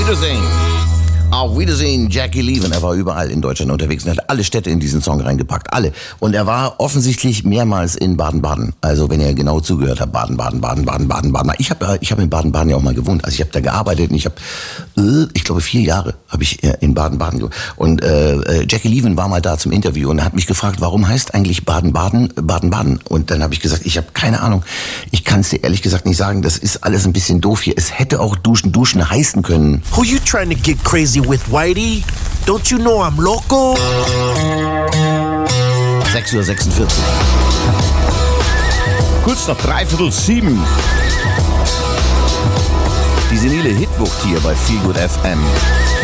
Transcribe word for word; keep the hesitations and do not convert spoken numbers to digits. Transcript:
Wiedersehen. Auf Wiedersehen, Jackie Leven. Er war überall in Deutschland unterwegs und hat alle Städte in diesen Song reingepackt. Alle. Und er war offensichtlich mehrmals in Baden-Baden. Also wenn ihr genau zugehört habt, Baden, Baden, Baden, Baden, Baden, Baden. Ich habe ich hab in Baden-Baden ja auch mal gewohnt. Also ich habe da gearbeitet und ich habe, äh, ich glaube vier Jahre habe ich in Baden-Baden gewohnt. Und äh, Jackie Leven war mal da zum Interview und er hat mich gefragt, warum heißt eigentlich Baden-Baden Baden-Baden? Und dann habe ich gesagt, ich habe keine Ahnung. Ich kann es dir ehrlich gesagt nicht sagen. Das ist alles ein bisschen doof hier. Es hätte auch Duschen, Duschen heißen können. Who you trying to get crazy with, Whitey? Don't you know I'm local? sechs Uhr sechsundvierzig. Kurz nach dreiviertel sieben. Die senile Hitwucht hier bei Feelgood F M.